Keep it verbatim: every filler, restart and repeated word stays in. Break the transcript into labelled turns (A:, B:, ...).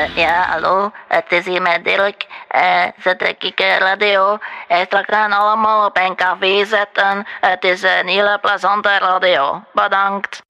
A: Eh, ja, hallo, het is hier met Dirk. Eh, zet ik eh, radio. Eh, we gaan allemaal op een café zetten. Het is een hele plezante radio. Bedankt.